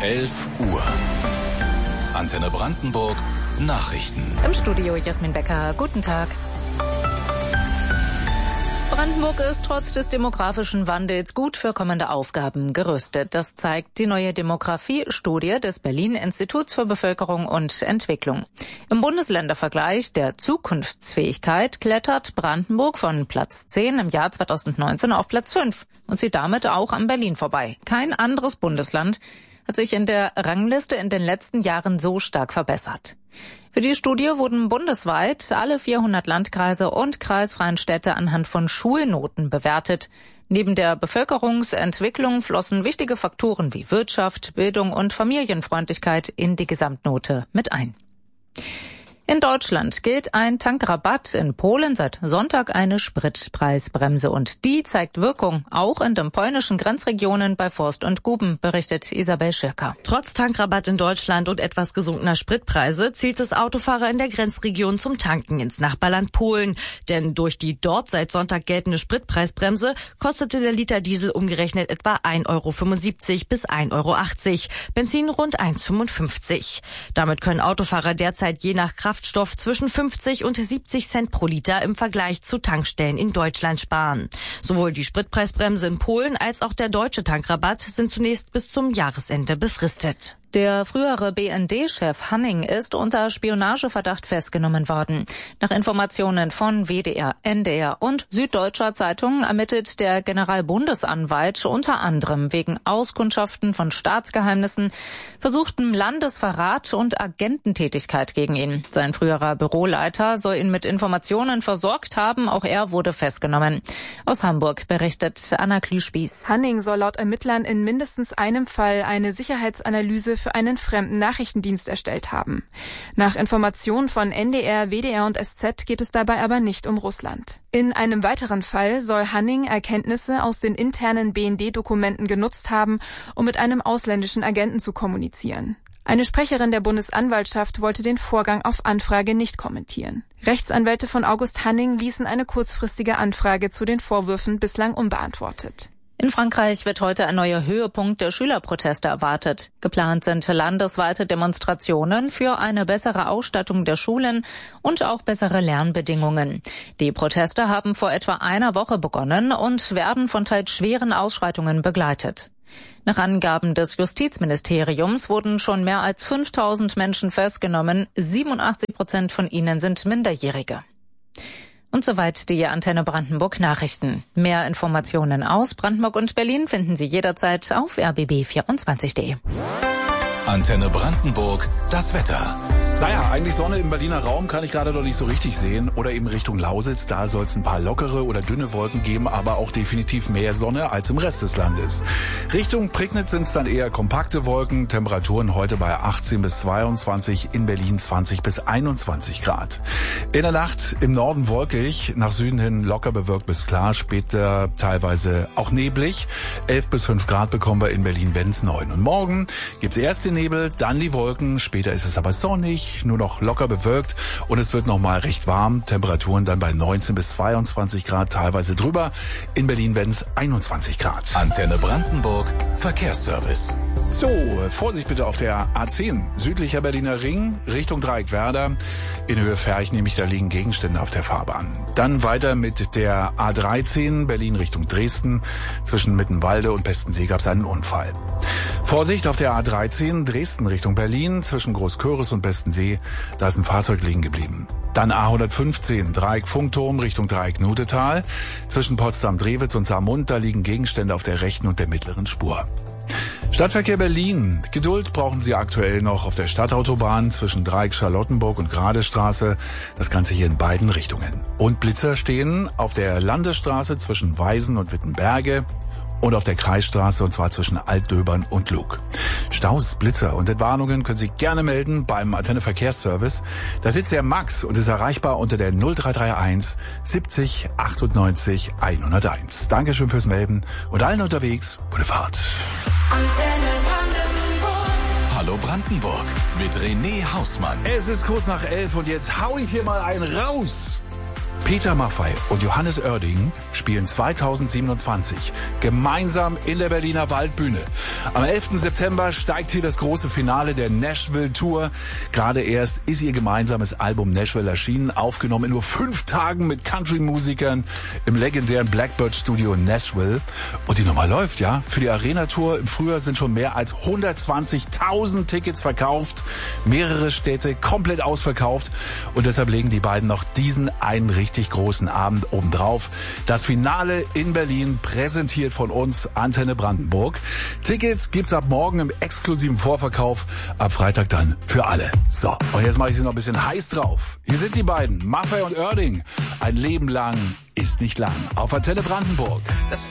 11 Uhr. Antenne Brandenburg Nachrichten. Im Studio Jasmin Becker. Guten Tag. Brandenburg ist trotz des demografischen Wandels gut für kommende Aufgaben gerüstet. Das zeigt die neue Demografie-Studie des Berlin-Instituts für Bevölkerung und Entwicklung. Im Bundesländervergleich der Zukunftsfähigkeit klettert Brandenburg von Platz 10 im Jahr 2019 auf Platz 5 und zieht damit auch an Berlin vorbei. Kein anderes Bundesland hat sich in der Rangliste in den letzten Jahren so stark verbessert. Für die Studie wurden bundesweit alle 400 Landkreise und kreisfreien Städte anhand von Schulnoten bewertet. Neben der Bevölkerungsentwicklung flossen wichtige Faktoren wie Wirtschaft, Bildung und Familienfreundlichkeit in die Gesamtnote mit ein. In Deutschland gilt ein Tankrabatt, in Polen seit Sonntag eine Spritpreisbremse und die zeigt Wirkung, auch in den polnischen Grenzregionen bei Forst und Guben, berichtet Isabel Schirker. Trotz Tankrabatt in Deutschland und etwas gesunkener Spritpreise zielt es Autofahrer in der Grenzregion zum Tanken ins Nachbarland Polen. Denn durch die dort seit Sonntag geltende Spritpreisbremse kostete der Liter Diesel umgerechnet etwa 1,75 € bis 1,80 €, Benzin rund 1,55 €. Damit können Autofahrer derzeit je nach Kraftstoff zwischen 50 und 70 Cent pro Liter im Vergleich zu Tankstellen in Deutschland sparen. Sowohl die Spritpreisbremse in Polen als auch der deutsche Tankrabatt sind zunächst bis zum Jahresende befristet. Der frühere BND-Chef Hanning ist unter Spionageverdacht festgenommen worden. Nach Informationen von WDR, NDR und Süddeutscher Zeitung ermittelt der Generalbundesanwalt unter anderem wegen Auskundschaften von Staatsgeheimnissen, versuchtem Landesverrat und Agententätigkeit gegen ihn. Sein früherer Büroleiter soll ihn mit Informationen versorgt haben. Auch er wurde festgenommen. Aus Hamburg berichtet Anna Klüspieß. Hanning soll laut Ermittlern in mindestens einem Fall eine Sicherheitsanalyse für einen fremden Nachrichtendienst erstellt haben. Nach Informationen von NDR, WDR und SZ geht es dabei aber nicht um Russland. In einem weiteren Fall soll Hanning Erkenntnisse aus den internen BND-Dokumenten genutzt haben, um mit einem ausländischen Agenten zu kommunizieren. Eine Sprecherin der Bundesanwaltschaft wollte den Vorgang auf Anfrage nicht kommentieren. Rechtsanwälte von August Hanning ließen eine kurzfristige Anfrage zu den Vorwürfen bislang unbeantwortet. In Frankreich wird heute ein neuer Höhepunkt der Schülerproteste erwartet. Geplant sind landesweite Demonstrationen für eine bessere Ausstattung der Schulen und auch bessere Lernbedingungen. Die Proteste haben vor etwa einer Woche begonnen und werden von teils schweren Ausschreitungen begleitet. Nach Angaben des Justizministeriums wurden schon mehr als 5.000 Menschen festgenommen. 87% von ihnen sind Minderjährige. Und soweit die Antenne Brandenburg Nachrichten. Mehr Informationen aus Brandenburg und Berlin finden Sie jederzeit auf rbb24.de. Antenne Brandenburg, das Wetter. Naja, eigentlich Sonne im Berliner Raum kann ich gerade noch nicht so richtig sehen. Oder eben Richtung Lausitz, da soll es ein paar lockere oder dünne Wolken geben, aber auch definitiv mehr Sonne als im Rest des Landes. Richtung Prignitz sind es dann eher kompakte Wolken. Temperaturen heute bei 18 bis 22, in Berlin 20 bis 21 Grad. In der Nacht im Norden wolkig, nach Süden hin locker bewölkt bis klar, später teilweise auch neblig. 11 bis 5 Grad bekommen wir in Berlin-Benz 9. Und morgen gibt's erst den Nebel, dann die Wolken, später ist es aber sonnig, nur noch locker bewölkt und es wird nochmal recht warm. Temperaturen dann bei 19 bis 22 Grad, teilweise drüber. In Berlin-Benz 21 Grad. Antenne Brandenburg, Verkehrsservice. So, Vorsicht bitte auf der A10, südlicher Berliner Ring, Richtung Dreieckwerder. In Höhe Ferch nämlich, da liegen Gegenstände auf der Fahrbahn. Dann weiter mit der A13, Berlin Richtung Dresden. Zwischen Mittenwalde und Pestensee gab es einen Unfall. Vorsicht auf der A13, Dresden Richtung Berlin, zwischen Großköris und Pestensee, da ist ein Fahrzeug liegen geblieben. Dann A115, Dreieck Funkturm Richtung Dreieck Nudetal. Zwischen Potsdam-Drewitz und Saarmund, da liegen Gegenstände auf der rechten und der mittleren Spur. Stadtverkehr Berlin. Geduld brauchen Sie aktuell noch auf der Stadtautobahn zwischen Dreieck Charlottenburg und Gradestraße. Das Ganze hier in beiden Richtungen. Und Blitzer stehen auf der Landesstraße zwischen Weisen und Wittenberge und auf der Kreisstraße, und zwar zwischen Altdöbern und Lug. Staus, Blitzer und Entwarnungen können Sie gerne melden beim Antenne Verkehrsservice. Da sitzt der Max und ist erreichbar unter der 0331 70 98 101. Dankeschön fürs Melden und allen unterwegs, gute Fahrt. Antenne Brandenburg. Hallo Brandenburg mit René Hausmann. Es ist kurz nach 11 und jetzt hau ich hier mal einen raus. Peter Maffay und Johannes Oerding spielen 2027 gemeinsam in der Berliner Waldbühne. Am 11. September steigt hier das große Finale der Nashville Tour. Gerade erst ist ihr gemeinsames Album Nashville erschienen, aufgenommen in nur 5 Tagen mit Country-Musikern im legendären Blackbird Studio in Nashville. Und die Nummer läuft, ja. Für die Arena-Tour im Frühjahr sind schon mehr als 120.000 Tickets verkauft. Mehrere Städte komplett ausverkauft. Und deshalb legen die beiden noch diesen einen richtig großen Abend obendrauf. Das Finale in Berlin, präsentiert von uns, Antenne Brandenburg. Tickets gibt's ab morgen im exklusiven Vorverkauf, ab Freitag dann für alle. So, und jetzt mache ich sie noch ein bisschen heiß drauf. Hier sind die beiden, Maffay und Oerding. Ein Leben lang ist nicht lang. Auf Antenne Brandenburg.